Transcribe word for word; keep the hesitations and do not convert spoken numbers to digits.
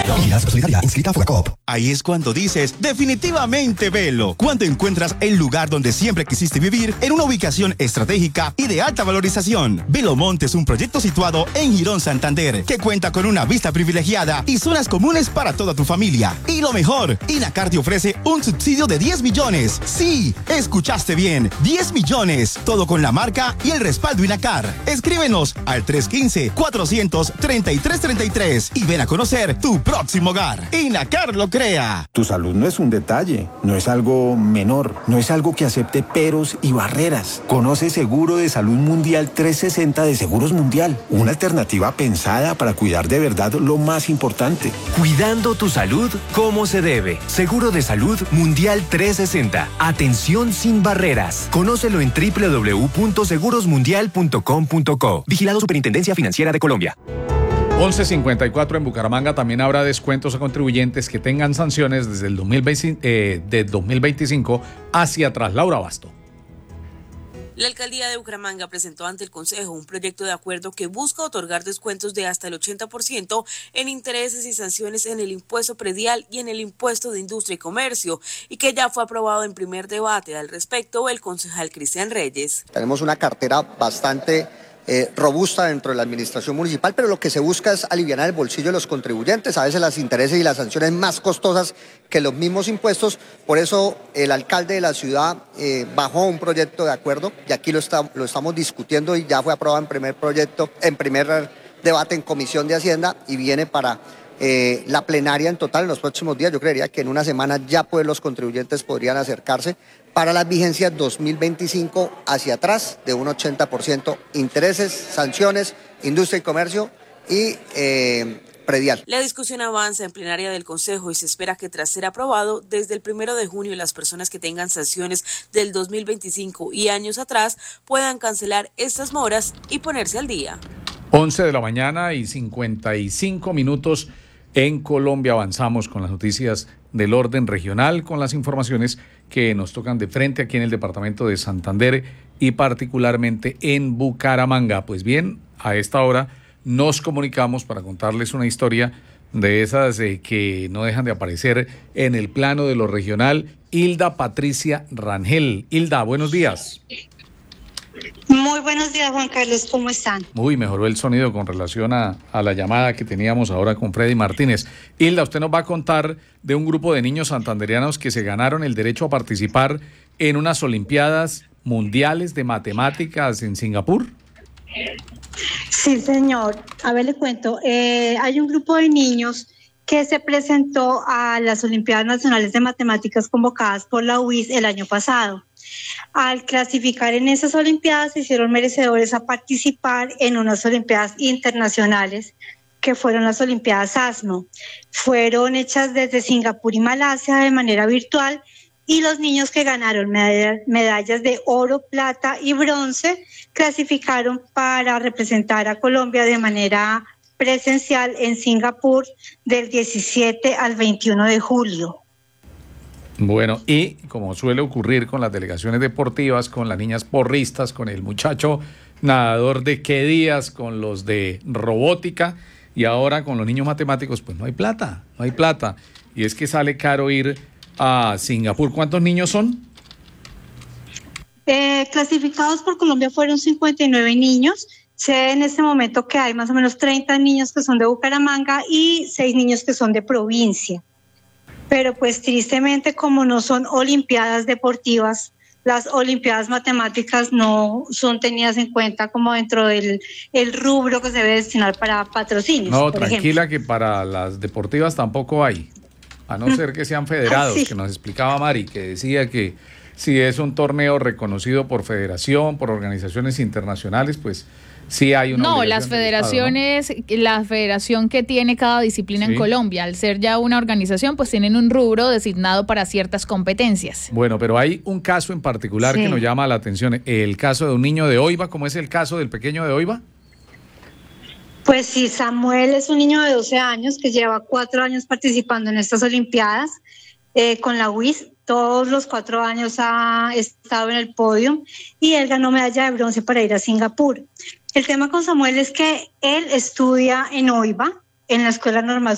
Vigilada Solidaria, inscrita a Fogacop. Ahí es cuando dices, definitivamente Velo. Cuando encuentras el lugar donde siempre quisiste vivir en una ubicación estratégica y de alta valorización. Velo Monte es un proyecto situado en Girón, Santander, que cuenta con una vista privilegiada y zonas comunes para toda tu familia. Y lo mejor, Inacar te ofrece un subsidio de diez millones. Sí, escuchaste bien, diez millones. Todo con la marca y el respaldo Inacar. Escríbenos al tres uno cinco, cuatrocientos, treinta y tres treinta y tres y ven a conocer tu próximo hogar. Inacar lo crea. Tu salud no es un detalle, no es algo menor, no es algo que acepte peros y barreras. Conoce Seguro de Salud Mundial trescientos sesenta de Seguros Mundial, una alternativa pensada para cuidar de verdad lo más importante. Cuidando tu salud como se debe. Seguro de Salud Mundial trescientos sesenta. Atención sin barreras. Conócelo en doble u doble u doble u punto seguros mundial punto com punto co. Vigilado Superintendencia Financiera de Colombia. once cincuenta y cuatro en Bucaramanga también habrá descuentos a contribuyentes que tengan sanciones desde el dos mil veinte, eh, de dos mil veinticinco hacia atrás. Laura Basto. La alcaldía de Bucaramanga presentó ante el Consejo un proyecto de acuerdo que busca otorgar descuentos de hasta el ochenta por ciento en intereses y sanciones en el impuesto predial y en el impuesto de industria y comercio, y que ya fue aprobado en primer debate. Al respecto, el concejal Cristian Reyes. Tenemos una cartera bastante Eh, robusta dentro de la administración municipal, pero lo que se busca es aliviar el bolsillo de los contribuyentes. A veces las intereses y las sanciones más costosas que los mismos impuestos. Por eso el alcalde de la ciudad eh, bajó un proyecto de acuerdo y aquí lo, está, lo estamos discutiendo y ya fue aprobado en primer proyecto, en primer debate en Comisión de Hacienda y viene para eh, la plenaria en total en los próximos días. Yo creería que en una semana ya pues los contribuyentes podrían acercarse para las vigencias dos mil veinticinco hacia atrás de un ochenta por ciento, intereses, sanciones, industria y comercio y eh, predial. La discusión avanza en plenaria del Consejo y se espera que tras ser aprobado desde el primero de junio las personas que tengan sanciones del dos mil veinticinco y años atrás puedan cancelar estas moras y ponerse al día. once de la mañana y cincuenta y cinco minutos en Colombia. Avanzamos con las noticias del orden regional, con las informaciones que nos tocan de frente aquí en el departamento de Santander y particularmente en Bucaramanga. Pues bien, a esta hora nos comunicamos para contarles una historia de esas eh, que no dejan de aparecer en el plano de lo regional. Hilda Patricia Rangel. Hilda, buenos días. Muy buenos días, Juan Carlos, ¿cómo están? Uy, mejoró el sonido con relación a, a la llamada que teníamos ahora con Freddy Martínez. Hilda, usted nos va a contar de un grupo de niños santandereanos que se ganaron el derecho a participar en unas Olimpiadas Mundiales de Matemáticas en Singapur. Sí, señor. A ver, le cuento. Eh, hay un grupo de niños que se presentó a las Olimpiadas Nacionales de Matemáticas convocadas por la U I S el año pasado. Al clasificar en esas Olimpiadas se hicieron merecedores a participar en unas Olimpiadas internacionales que fueron las Olimpiadas ASMO. Fueron hechas desde Singapur y Malasia de manera virtual y los niños que ganaron medall- medallas de oro, plata y bronce clasificaron para representar a Colombia de manera presencial en Singapur del diecisiete al veintiuno de julio. Bueno, y como suele ocurrir con las delegaciones deportivas, con las niñas porristas, con el muchacho nadador de qué días, con los de robótica y ahora con los niños matemáticos, pues no hay plata, no hay plata. Y es que sale caro ir a Singapur. ¿Cuántos niños son? Eh, clasificados por Colombia fueron cincuenta y nueve niños. Sé en este momento que hay más o menos treinta niños que son de Bucaramanga y seis niños que son de provincia. Pero pues tristemente, como no son olimpiadas deportivas, las olimpiadas matemáticas no son tenidas en cuenta como dentro del el rubro que se debe destinar para patrocinios. No, por tranquila, ejemplo. que para las deportivas tampoco hay, a no ser que sean federados, sí. que nos explicaba Mari, que decía que si es un torneo reconocido por federación, por organizaciones internacionales, pues sí hay una No, las obligación del Estado, federaciones, ¿no? La federación que tiene cada disciplina Sí. en Colombia, al ser ya una organización, pues tienen un rubro designado para ciertas competencias. Bueno, pero hay un caso en particular Sí. que nos llama la atención, el caso de un niño de Oiva. ¿Cómo es el caso del pequeño de Oiva? Pues sí, Samuel es un niño de doce años que lleva cuatro años participando en estas Olimpiadas eh, con la U I S. Todos los cuatro años ha estado en el podio y él ganó medalla de bronce para ir a Singapur. El tema con Samuel es que él estudia en Oiva, en la Escuela Normal